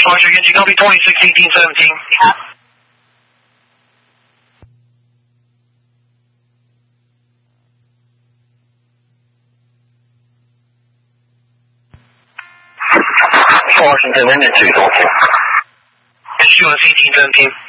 Roger, Yankee, copy 261817. Washington, Indian 2, thank you. Issue 1817.